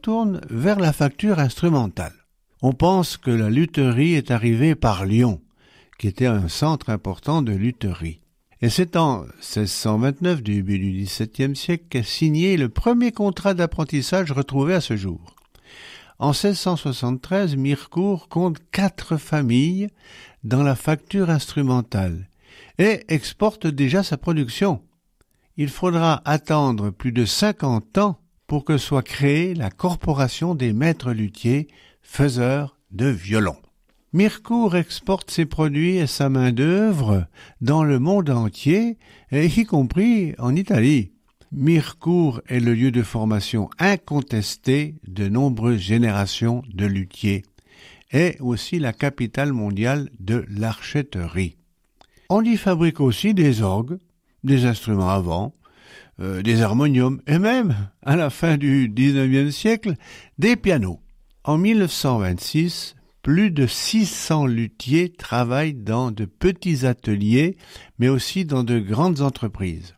retourne vers la facture instrumentale. On pense que la lutherie est arrivée par Lyon, qui était un centre important de lutherie. Et c'est en 1629, début du XVIIe siècle, qu'est signé le premier contrat d'apprentissage retrouvé à ce jour. En 1673, Mirecourt compte 4 familles dans la facture instrumentale et exporte déjà sa production. Il faudra attendre plus de 50 ans pour que soit créée la Corporation des maîtres luthiers, faiseurs de violons. Mirecourt exporte ses produits et sa main-d'œuvre dans le monde entier, y compris en Italie. Mirecourt est le lieu de formation incontesté de nombreuses générations de luthiers et aussi la capitale mondiale de l'archetterie. On y fabrique aussi des orgues, des instruments à vent, des harmoniums et même, à la fin du XIXe siècle, des pianos. En 1926, plus de 600 luthiers travaillent dans de petits ateliers, mais aussi dans de grandes entreprises.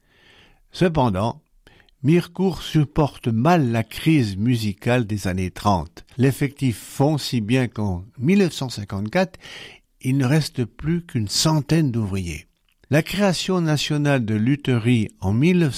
Cependant, Mirecourt supporte mal la crise musicale des années 30. L'effectif fond si bien qu'en 1954, il ne reste plus qu'une centaine d'ouvriers. La création nationale de lutherie en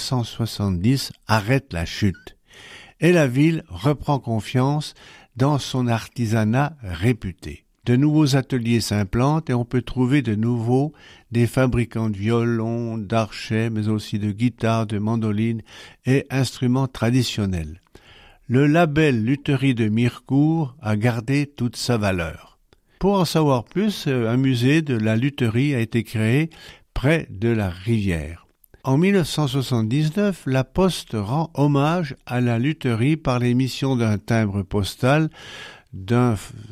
1970 arrête la chute et la ville reprend confiance dans son artisanat réputé. De nouveaux ateliers s'implantent et on peut trouver de nouveau des fabricants de violons, d'archets, mais aussi de guitares, de mandolines et instruments traditionnels. Le label Lutherie de Mirecourt a gardé toute sa valeur. Pour en savoir plus, un musée de la lutherie a été créé près de la rivière. En 1979, la Poste rend hommage à la lutherie par l'émission d'un timbre postal d'un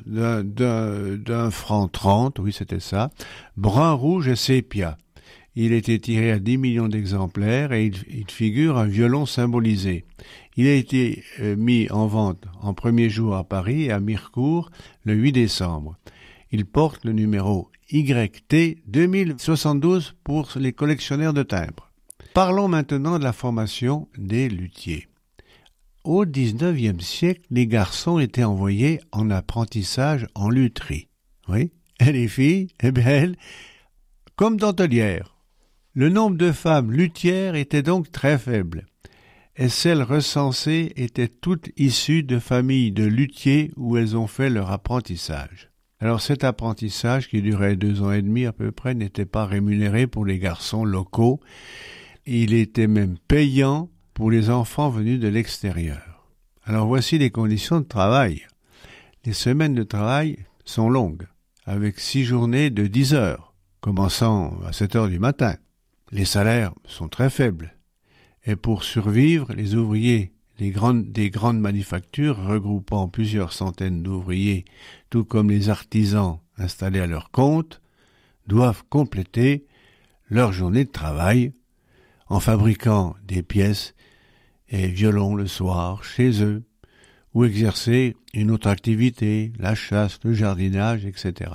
franc 30, oui c'était ça, brun, rouge et sépia. Il était tiré à 10 millions d'exemplaires et il figure un violon symbolisé. Il a été mis en vente en premier jour à Paris et à Mirecourt le 8 décembre. Il porte le numéro YT 2072 pour les collectionneurs de timbres. Parlons maintenant de la formation des luthiers. Au XIXe siècle, les garçons étaient envoyés en apprentissage en lutherie. Oui, et les filles, elles, comme dentelières. Le nombre de femmes luthières était donc très faible, et celles recensées étaient toutes issues de familles de luthiers où elles ont fait leur apprentissage. Alors cet apprentissage, qui durait 2 ans et demi à peu près, n'était pas rémunéré pour les garçons locaux. Il était même payant pour les enfants venus de l'extérieur. Alors voici les conditions de travail. Les semaines de travail sont longues, avec 6 journées de 10 heures, commençant à 7 heures du matin. Les salaires sont très faibles. Et pour survivre, les ouvriers des grandes manufactures, regroupant plusieurs centaines d'ouvriers, tout comme les artisans installés à leur compte, doivent compléter leur journée de travail en fabriquant des pièces et violons le soir chez eux, ou exercer une autre activité, la chasse, le jardinage, etc.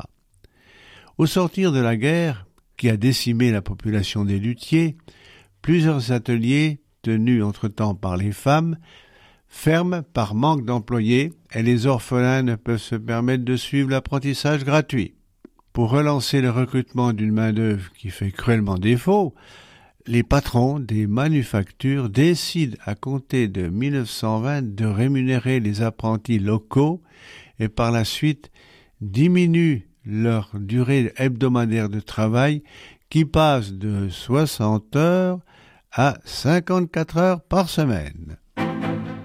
Au sortir de la guerre, qui a décimé la population des luthiers, plusieurs ateliers, tenus entre-temps par les femmes, ferment par manque d'employés et les orphelins ne peuvent se permettre de suivre l'apprentissage gratuit. Pour relancer le recrutement d'une main-d'œuvre qui fait cruellement défaut, les patrons des manufactures décident à compter de 1920 de rémunérer les apprentis locaux et par la suite diminuent leur durée hebdomadaire de travail qui passe de 60 heures à 54 heures par semaine.